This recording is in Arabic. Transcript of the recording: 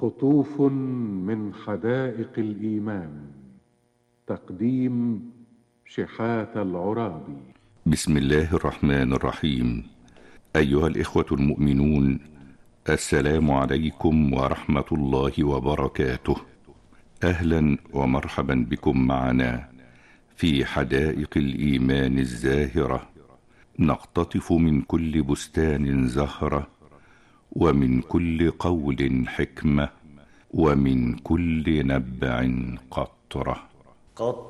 قطوف من حدائق الإيمان. تقديم شحات العرابي. بسم الله الرحمن الرحيم. أيها الإخوة المؤمنون، السلام عليكم ورحمة الله وبركاته. أهلا ومرحبا بكم معنا في حدائق الإيمان الزاهرة، نقتطف من كل بستان زهرة، ومن كل قول حكمة، ومن كل نبع قطرة.